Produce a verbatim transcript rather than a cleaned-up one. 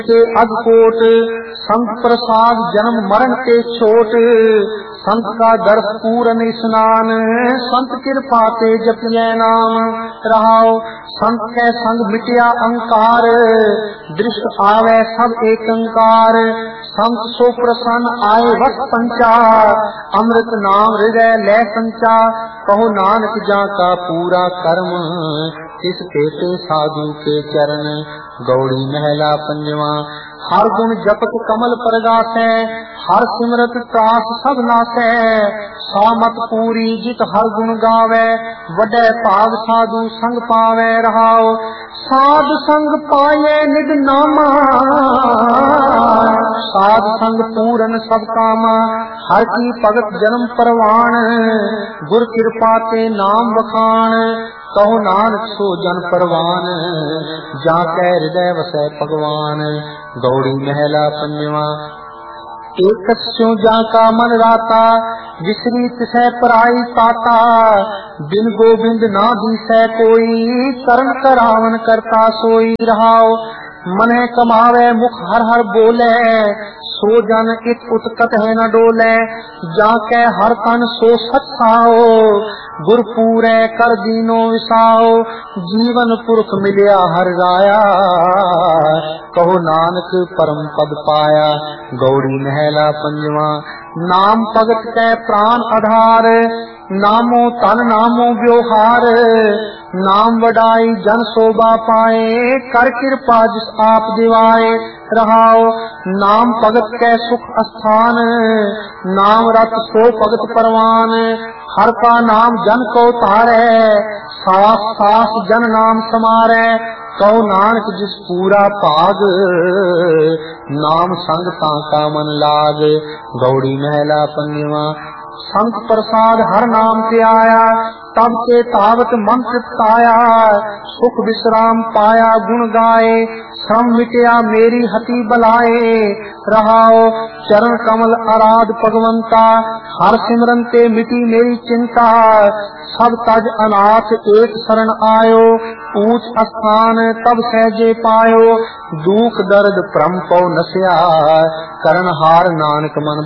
के अगकोट संत प्रसाद जन्म मरण के छोट संत का दर्श पूरन स्नान संत कृपा ते जपिए नाम रहाओ संत के संग मिटिया अंकार दृष्ट आवे सब एकंकार संत सो प्रसन्न आए वस पंचा अमृत नाम हृदय लै संचा कहो नानक जा का पूरा कर्म इस कहते साधु के चरण गौड़ी महला पंजवा हर गुण जपत कमल परगासै हर सिमरत त्रास सब नासै सामत पूरी जित हर गुण गावे वडै भाग साधु संग पावे रहाओ साध संग पाए निज नामा साध संग पूरन सब कामा हर की भगत जन्म परवान गुर कृपा ते नाम बखान कहो नानक सो जन परवान जा कै हृदय वसै भगवान गौड़ी महला पंजवा एक स्यों जा का मन राता विसरी तिसै पराई पाता बिन गोविंद ना दिसै कोई करन करावन करता सोई रहाओ मन कमावे मुख हर हर बोले सो जन इत उत्कट है न डोले जाके हर तन सो सत्साओ गुरपूरे कर दीनो विसाओ जीवन पुरख मिलिया हर राया कहो नानक परम पद पाया गौड़ी महला पंजवा नाम भगत कै प्राण आधार नामो तन नामो व्यवहार नाम वडाई जन शोभा पाए कर कृपा जिस आप दिवाए रहाओ नाम भगत कै सुख स्थान नाम रत सो भगत परवान हर का नाम जन को तारे सास सास जन नाम समारे कहो नानक जिस पूरा भाग नाम संग ताका मन लाग गौड़ी महला पंजवा संत प्रसाद हर नाम से आया तब से तावत मन तृप्ताया सुख विश्राम पाया गुण गाए श्रम मिटिया मेरी हति बलाए रहाओ चरण कमल आराध भगवंता हर सिमरन ते मिटी मेरी चिंता सब तज अनाथ एक शरण आयो ऊंच स्थान तब सहजे पायो दुख दर्द भ्रम पौ नस्या करण हार नानक मन